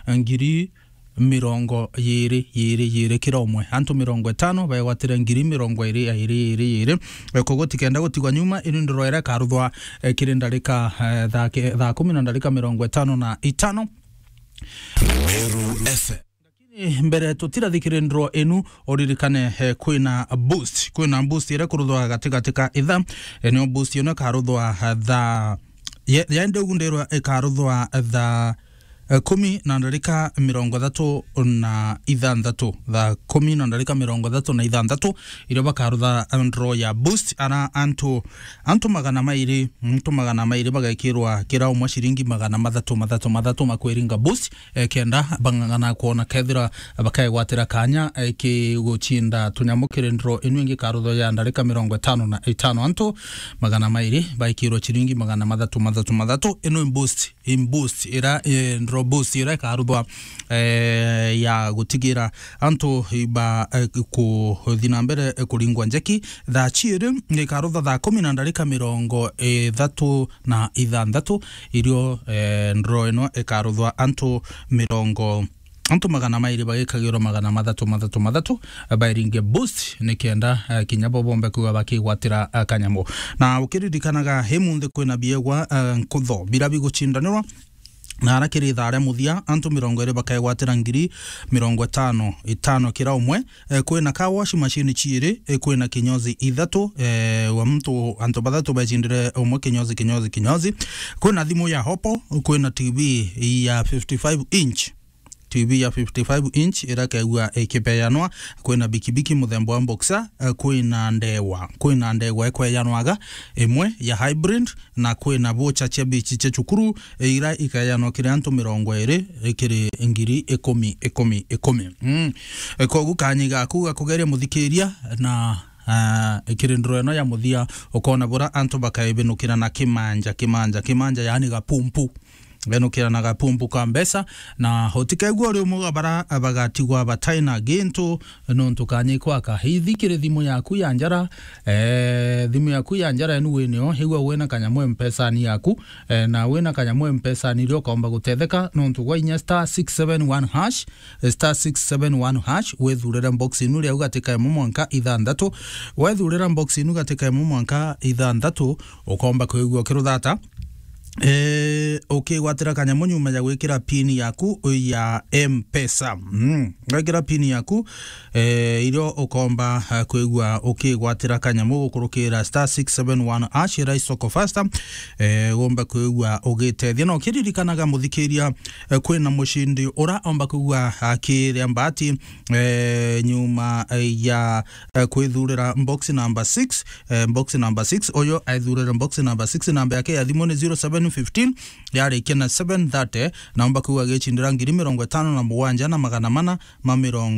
ngiri mirongo yiri kira umwe antu 50 bayagwatira ngiri mirongo yiri kogo tikenda gutigwa nyuma iri ndoro era karuthwa kirinda rika tha 10 na ndalika 55 Meru FM. Mbere tutira thikirindro enu oririkane kwina boost ira kuruthwa gatika itha eneo boost yona karuthwa tha yende gunderwa karuthwa tha 10 na ndalika 36 tha 10 na ndalika 36 iro bakarutha ndro ya boost ana antu magana mairi bagakirwa kira umwe shiringi magana mathatu makweringa boost kenda bangana kuona kethira bakaigwatira kanya ki guchinda tunyamukire ndro inu ingi karutha ya ndalika 55 antu magana mairi baikirwa shiringi magana mathatu inu boost ira ndro boost ira karuthwa ya gutigira antu iba ku thina mbere kuringwa njeki tha chiri ni karutha tha 10 na ndalika 36 irio ndro eno ekaruthwa antu magana mairi bagikagiro magana mathatu bairinge boost nikenda kinyabo bombe kuwa bakigwatira kanyamo na ukiririkanaga hemunde kwina biegwa nkutho birabi guchindanirwa na arakiri thare muthia antu 20 bakaigwatira ngiri 55 kira umwe kwina ka wash machine chiri kwina kinyozi ithatu wa mtu antu bathatu bajindire umwe kinyozi kwina thimu ya Oppo kwina TV ya 55 inch irakaigua ikipeyanwa kwina bikibiki muthembo wa Boxer kwina ndewa ekweyanwaga imwe ya hybrid na kwina bocha chebichi chechukuru ira ikayanwa kiri antu 20 ikiri ngiri 10 kogu kanyiga kuga kugeria muthikiria na ikirindro eno ya muthia ukona bura antu bakaibenukira na kimanja yani gapumpu benukira na gapumpu ka mbesa na hotikegwa uri mugabara abagatigwa bataina gintu nontu kanyikwa kahithi kire thimu yaku ya njara enu wenio higwa wena kanyamwe mpesa ni yaku na wena kanyamwe mpesa ni rio kaomba gutetheka nontu gwa inya *671 hash wethurira box inu ria ugatika mumwanka ithandatu wethurira box inu gatika mumwanka ithandatu ukomba kuigwa kiruthata gwatira kanyamu nyuma ya gwikira pin yaku ya M-Pesa gwikira pin yaku irio ukomba kuigwa gwatira kanyamu gukurukira *671 ashira isoko faster gomba kuigwa ugitethia no kiririkanaga muthikiria kwina mushindi ura omba kuigwa akiria mbati nyuma ya kwithurira box number 6 oyo aithurira box number 6 namba yake ya thimu ni 0715 yari kena 730 naomba kuwa gechindira ngiri 57 na magana mana ma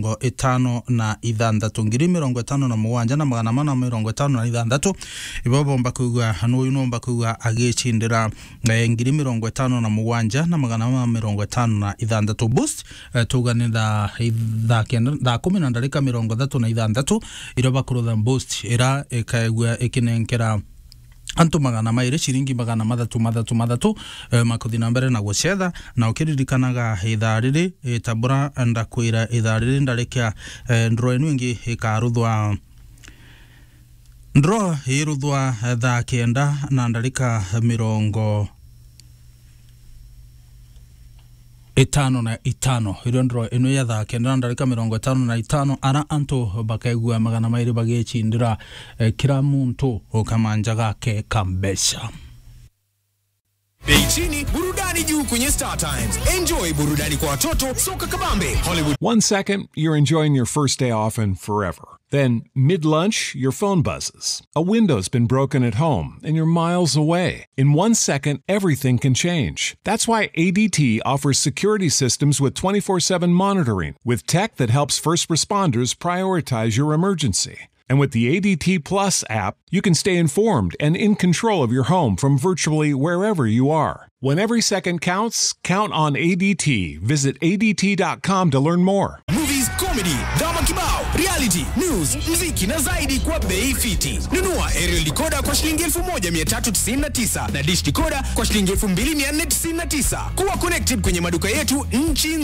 56 ngiri 57 na magana mana ma 56 ibobo mba kuwa hanu nomba kuwa agechindira ngiri 57 na magana ma 56 boost tuganira da 10 na ndalika 36 iroba kurutha boost ira ekaigwa ekinenkera antu magana mairi shiringi magana mathatu makuthina mbere na gucetha na ukiririkanaga ithariri tabura ndakwira ithariri ndarikia ndro enu ingi ikaruthwa ndro iruthwa tha 9 na ndalika 55 irio ndro enu ya tha 9 na ndalika 55 ara antu bakaigua magana mairi bagechindira kira muntu okamanja gake kambesha. Bei chini, burudani juu kwenye Star Times. Enjoy burudani kwa watoto, soka kabambe, Hollywood. 1 second, you're enjoying your first day off and forever. Then, mid-lunch, your phone buzzes. A window's been broken at home, and you're miles away. In 1 second, everything can change. That's why ADT offers security systems with 24/7 monitoring, with tech that helps first responders prioritize your emergency. And with the ADT Plus app, you can stay informed and in control of your home from virtually wherever you are. When every second counts, count on ADT. Visit ADT.com to learn more. Movies, comedy, drama kibao, reality, news, muziki na zaidi kwa bei fiti. Nunua aerial decoder kwa shilingi 1399 na dish decoder kwa shilingi 2499. Kuwa connected kwenye maduka yetu nchi